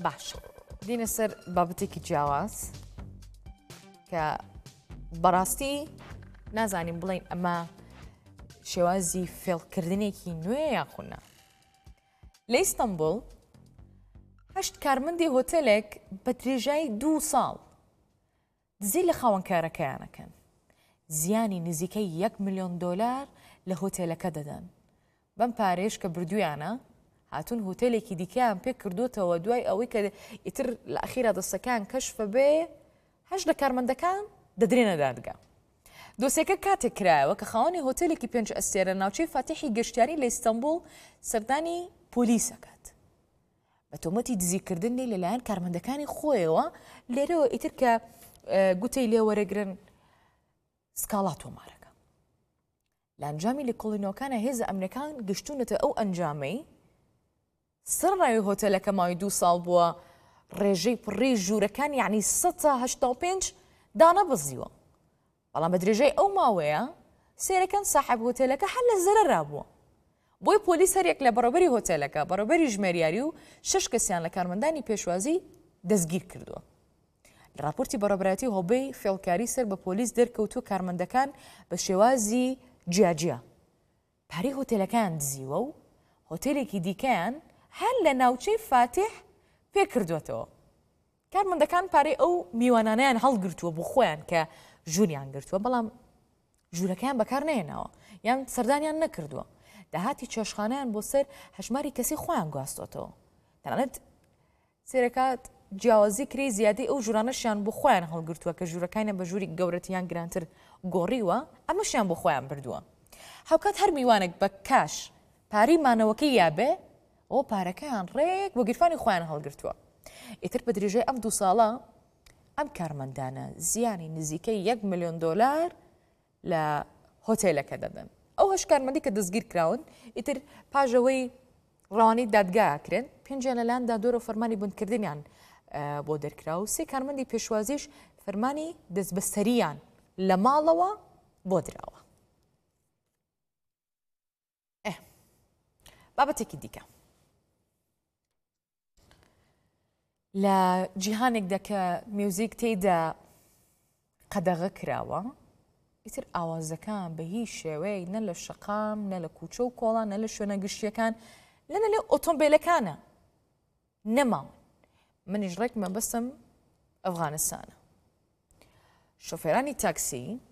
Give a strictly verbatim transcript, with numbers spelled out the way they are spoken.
باش دینە سەر بابەتێکی جیاواز کە بەڕاستی نازانین بڵین ئەمە شێوازی فێڵکردنێکی نوێ یاخونە. لە ئیستەمبوڵ هەشت کارمەندی هۆتێلێک بە درێژایی دوو ساڵ دزی لە خاوەنکارەکەیانەکەن، زیانی نزیکەی یەک ملیۆن دۆلار لە هۆتێلەکە دەدەن. بەم پارێش کە بردویانە هاتوون هۆتێلێکی دیکەیان پێ کردوتەوە دوای ئەوەی کە ئیتر لە ئەخیرا دەستەکان کەشفە بێ هەشت لە کارمەندەکان دەدرێنە دادگا. دۆسیەکە کاتێک کرایەوە کە خاوەنی هۆتێلێکی پێنج ئەستێرە ناوچەی فاتحی گەشتیاری لە ئیستەمبوڵ سەردانی پۆلیسەکات بە تۆمەتی دزیکردنی لەلایەن کارمەندەکانی خۆیەوە. لێرەوە ئیتر کە گوتەی لێ وەرەگرن سکاڵا تۆمارەکە لە ئەنجامی لە کۆڵینەوەکانە هێزە ئەمنەکان گشتونەتە ئەو ئەنجامەی سەرڕاوی هۆتێلەکە ماوەی دوو ساڵ بووە ڕێژەی پڕی ژوورەکان یعنی سەد تا هەشتا و پێنج دانە بزیوە. بەڵام بە درێژەی ئەو ماوەیە سێرەکان ساحب هۆتێلەکە هەر لە زەرەرا بووە. بۆی پۆلیس هەرێک لە بەڕێوەبەری هۆتێلەکە بەڕێوەبەری ژمێریاری و شەش کەسیان لە کارمەندانی پێشوازی دەستگیر کردووە. لە راپۆرتی بەڕێوەبەرەتی هۆبەی فێڵکاری سەر بە پۆلیس دەرکەوتووە کارمەندەکان بە شێوازی جیاجیا پارەی هۆتێلەکان دزیوە و هۆتێلێکی دیکەیان هەر لە ناوچەی فاتح پێ کردوێتەوە. کارمەندەکان پارەی ئەو میوانانەیان هەڵگرتووە بۆ خۆیان کە ژووریان گرتووە، بەڵام ژوورەکەیان بەکار نێنەوە یان سەردانیان نەکردووە. داهاتی چێشخانەیان بۆ سەر هەژماری کەسی خۆیان گواستۆتەوە. تەنانەت سێرەکات جیاوازی کری زیادی ئەو ژوورانەشیان بۆ خۆیان هەڵگرتووە کە ژوورەکانە بە ژووری گەورەتیان گرانتر گۆڕیوە، ئەمەشیان بۆ خۆیان بردووە. هاوکات هەر میوانێک بە کاش پارەی مانەوەکەی یابێ ئەوە پارەکەیان ڕێک بۆ گیرفانی خۆیان هەڵگرتووە. ئیتر بە درێژەی ئەم دوو ساڵە ئەم کارمەندانە زیانی نزیکەی یەک ملیۆن دۆلار لە هۆتێلەکە دەدەن. ئەو هەشت کارمەندی کە دەستگیر کراون ئیتر پاژەوەی ڕەوانەی دادگاکرێن پێنجیان لەلایەن دادۆرە و فەرمانی بوندکردنیان بۆ دەرکرا و سێ کارمەندی پێشوازیش فەرمانی دەستبەستەریان لە ماڵەوە بۆ دراوە. ئێ بابەتێکی دیکە لە جیهانێکدا کە میوزیک تێیدا قەدەغە کراوە، ئیتر ئاوازەکان بە هیچ شێوەیە نە لە شەقام نە لە کوچە و کۆڵان نە لە شوێنە گشتیەکان لەنە لێ ئۆتۆمبیلەکانە نەماون. منیش ڕێک مەبەستم ئەفغانستانە. شۆفێرانی تاکسی